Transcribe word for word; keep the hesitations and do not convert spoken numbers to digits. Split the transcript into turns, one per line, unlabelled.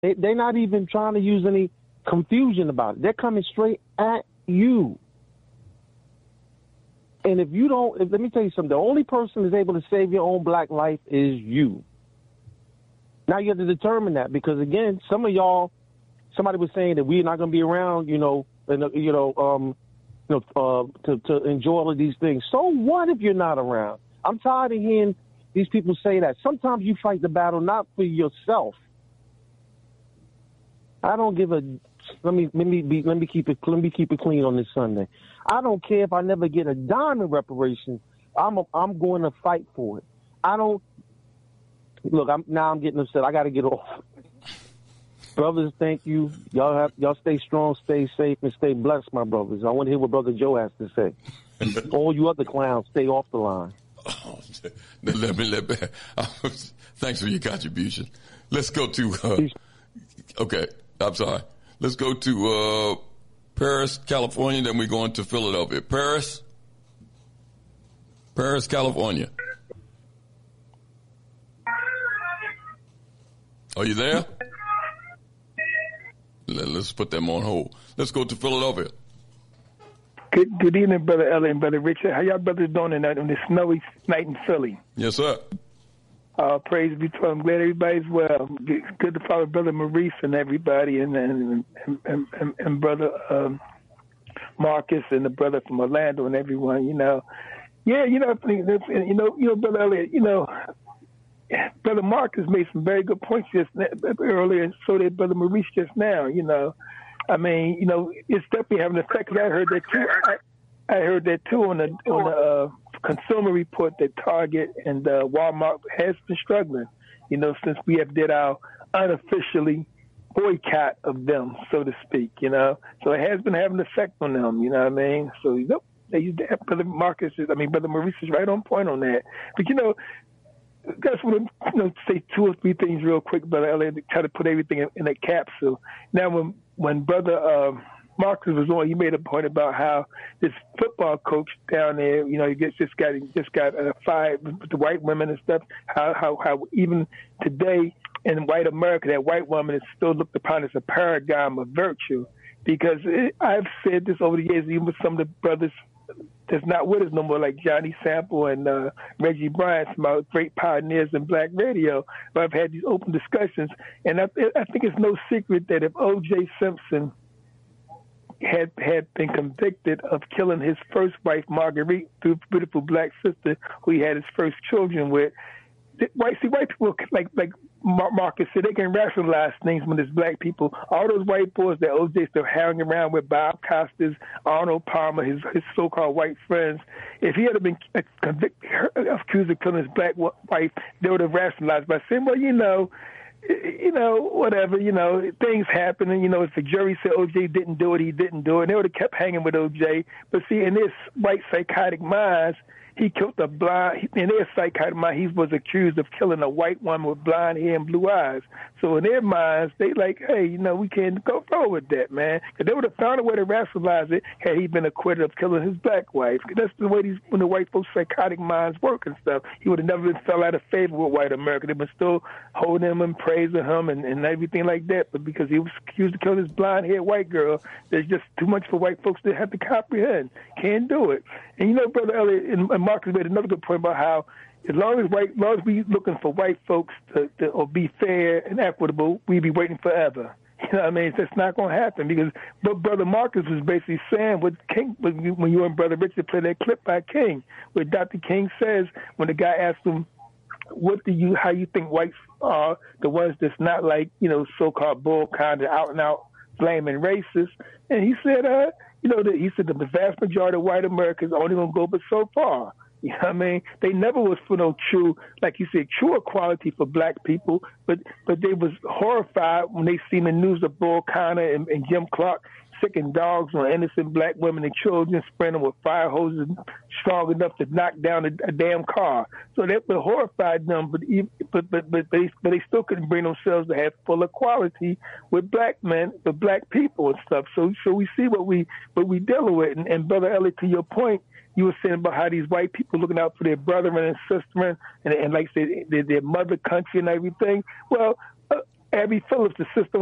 They, they're not even trying to use any confusion about it. They're coming straight at you. And if you don't, if, let me tell you something. The only person that's able to save your own black life is you. Now you have to determine that because, again, some of y'all, somebody was saying that we're not going to be around, you know, and, you know, um, you know, uh, to, to enjoy all of these things. So what if you're not around? I'm tired of hearing these people say that. Sometimes you fight the battle not for yourself. I don't give a. Let me let me be, let me keep it let me keep it clean on this Sunday. I don't care if I never get a dime in reparations. I'm a, I'm going to fight for it. I don't look. I'm now I'm getting upset. I got to get off. Brothers, thank you. Y'all have y'all stay strong, stay safe, and stay blessed, my brothers. I want to hear what Brother Joe has to say. All you other clowns, stay off the line.
Oh, let me let me. Thanks for your contribution. Let's go to. Uh, okay, I'm sorry. Let's go to uh, Paris, California. Then we're going to Philadelphia. Paris, Paris, California. Are you there? Let's put them on hold. Let's go to Philadelphia.
Good, good evening, Brother Elliot and Brother Richard. How y'all brothers doing tonight on this snowy night in Philly?
Yes, sir.
Uh, praise be to God. I'm glad everybody's well. Good to follow Brother Maurice and everybody, and and and, and, and Brother um, Marcus and the brother from Orlando and everyone. You know, yeah, you know, you know, you know, Brother Elliot. You know, Brother Marcus made some very good points just earlier, and so did Brother Maurice just now. You know, I mean, you know, it's definitely having an effect. 'Cause I heard that too. I, I heard that too on the on the uh, Consumer Report that Target and uh, Walmart has been struggling. You know, since we have did our unofficially boycott of them, so to speak. You know, so it has been having an effect on them. You know what I mean? So you know, they, Brother Marcus is, I mean, Brother Maurice is right on point on that. But you know. I just want to you know, say two or three things real quick, Brother Elliot, to try to put everything in, in a capsule. Now, when when Brother uh, Marcus was on, he made a point about how this football coach down there, you know, he gets just got just got uh, fired with the white women and stuff. How how how even today in white America, that white woman is still looked upon as a paradigm of virtue. Because it, I've said this over the years, even with some of the brothers that's not with us no more, like Johnny Sample and uh, Reggie Bryant, some of our great pioneers in black radio. But I've had these open discussions, and I, I think it's no secret that if O J Simpson had had been convicted of killing his first wife, Marguerite, the beautiful black sister who he had his first children with, white see white people like like Marcus said, they can rationalize things when it's black people. All those white boys that O J still hanging around with, Bob Costas, Arnold Palmer, his his so-called white friends, if he had been convicted, accused of killing his black wife, they would have rationalized by saying, well, you know, you know, whatever, you know, things happen, and, you know, if the jury said O J didn't do it, he didn't do it, and they would have kept hanging with O J. But see, in this white psychotic minds, he killed a blind, in their psychotic mind, he was accused of killing a white woman with blonde hair and blue eyes. So in their minds, they like, hey, you know, we can't go forward with that, man. Because they would have found a way to rationalize it had he been acquitted of killing his black wife. That's the way these, when the white folks' psychotic minds work and stuff. He would have never been fell out of favor with white America. They would still holding him and praising him and, and everything like that. But because he was accused of killing his blonde-haired white girl, there's just too much for white folks to have to comprehend. Can't do it. And you know, Brother Elliot and, and Marcus made another good point about how as long as white, as long as we looking for white folks to, to or be fair and equitable, we be waiting forever. You know what I mean? That's not going to happen because what Brother Marcus was basically saying what King, when you and Brother Richard played that clip by King, where Doctor King says when the guy asked him, what do you, how you think whites are the ones that's not like, you know, so-called bull kind of out and out blaming racist, and he said, uh, you know, the, he said the vast majority of white Americans only going to go but so far. You know what I mean? They never was for no true, like you said, true equality for black people, but but they was horrified when they seen the news of Bull Connor and, and Jim Clark sicking dogs on innocent black women and children, spraying them with fire hoses strong enough to knock down a, a damn car. So that would horrified them, but but but but they but they still couldn't bring themselves to have full equality with black men, with black people and stuff. So so we see what we what we dealing with. And, and Brother Elliot, to your point, you were saying about how these white people looking out for their brethren and sisterin and, and like I said, their, their mother country and everything. Well, uh, Abby Phillips, the sister